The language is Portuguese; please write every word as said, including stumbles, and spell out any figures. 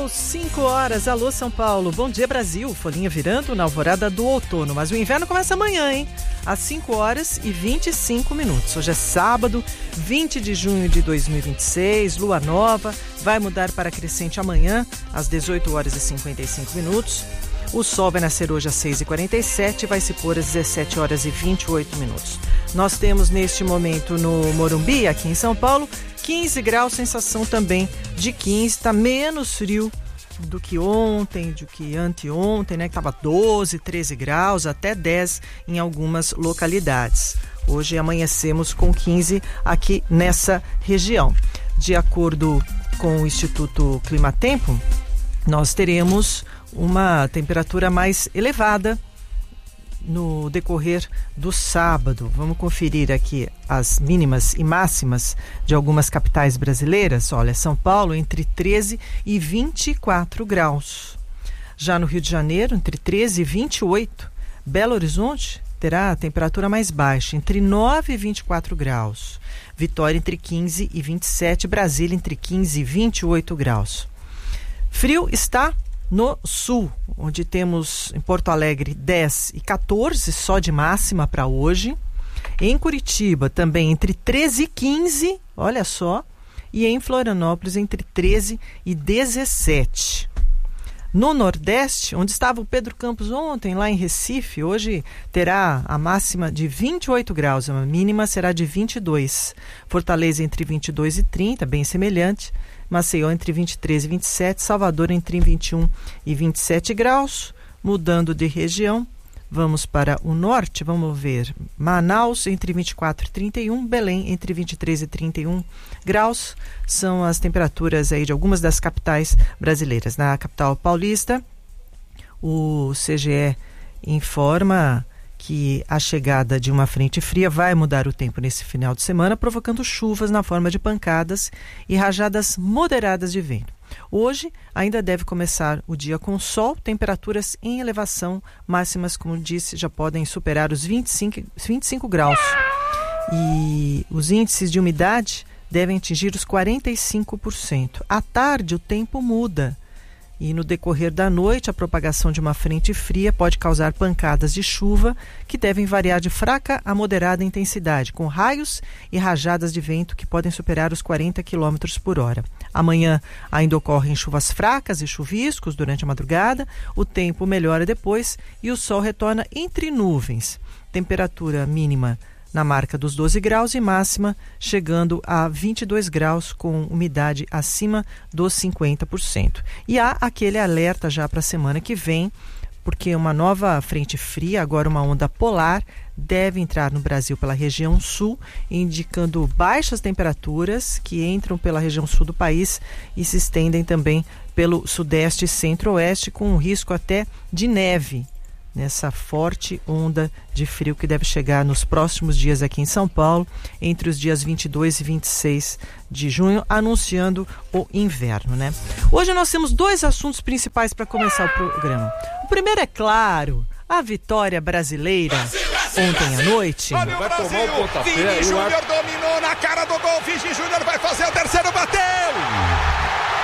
Agora cinco horas, alô São Paulo, bom dia Brasil, folhinha virando na alvorada do outono, mas o inverno começa amanhã, hein? Às cinco horas e vinte e cinco minutos. Hoje é sábado, vinte de junho de dois mil e vinte e seis, lua nova, vai mudar para crescente amanhã, às dezoito horas e cinquenta e cinco minutos. O sol vai nascer hoje às seis e quarenta e sete e vai se pôr às dezessete horas e vinte e oito minutos. Nós temos neste momento no Morumbi, aqui em São Paulo, quinze graus, sensação também de quinze, está menos frio do que ontem, do que anteontem, né? Que estava doze, treze graus, até dez em algumas localidades. Hoje amanhecemos com quinze aqui nessa região. De acordo com o Instituto Climatempo, nós teremos uma temperatura mais elevada no decorrer do sábado. Vamos conferir aqui as mínimas e máximas de algumas capitais brasileiras. Olha, São Paulo entre treze e vinte e quatro graus. Já no Rio de Janeiro, entre treze e vinte e oito. Belo Horizonte terá a temperatura mais baixa, entre nove e vinte e quatro graus. Vitória entre quinze e vinte e sete. Brasília entre quinze e vinte e oito graus. Frio está no sul, onde temos em Porto Alegre dez e quatorze só de máxima para hoje. Em Curitiba também entre treze e quinze, olha só. E em Florianópolis entre treze e dezessete. No Nordeste, onde estava o Pedro Campos ontem, lá em Recife, hoje terá a máxima de vinte e oito graus, a mínima será de vinte e dois. Fortaleza entre vinte e dois e trinta, bem semelhante. Maceió entre vinte e três e vinte e sete, Salvador entre vinte e um e vinte e sete graus. Mudando de região, vamos para o norte, vamos ver Manaus entre vinte e quatro e trinta e um, Belém entre vinte e três e trinta e um graus, são as temperaturas aí de algumas das capitais brasileiras. Na capital paulista, o C G E informa que a chegada de uma frente fria vai mudar o tempo nesse final de semana, provocando chuvas na forma de pancadas e rajadas moderadas de vento. Hoje ainda deve começar o dia com sol, temperaturas em elevação, máximas, como disse, já podem superar os vinte e cinco, vinte e cinco graus. E os índices de umidade devem atingir os quarenta e cinco por cento. À tarde o tempo muda. E no decorrer da noite, a propagação de uma frente fria pode causar pancadas de chuva que devem variar de fraca a moderada intensidade, com raios e rajadas de vento que podem superar os quarenta quilômetros por hora. Amanhã ainda ocorrem chuvas fracas e chuviscos durante a madrugada, o tempo melhora depois e o sol retorna entre nuvens. Temperatura mínima na marca dos doze graus e máxima chegando a vinte e dois graus com umidade acima dos cinquenta por cento. E há aquele alerta já para a semana que vem, porque uma nova frente fria, agora uma onda polar, deve entrar no Brasil pela região sul, indicando baixas temperaturas que entram pela região sul do país e se estendem também pelo sudeste e centro-oeste, com um risco até de neve nessa forte onda de frio que deve chegar nos próximos dias aqui em São Paulo, entre os dias vinte e dois e vinte e seis de junho, anunciando o inverno, né? Hoje nós temos dois assuntos principais para começar o programa. O primeiro é, claro, a vitória brasileira ontem à noite. Olha o vai Brasil, tomar o pontapé. Vini Júnior ar... dominou na cara do gol, Vini Júnior vai fazer o terceiro, bateu!